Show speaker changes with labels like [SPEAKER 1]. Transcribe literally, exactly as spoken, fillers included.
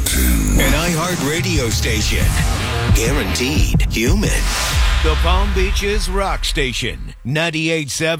[SPEAKER 1] An iHeart radio station. Guaranteed human. The Palm Beaches Rock Station. ninety-eight point seven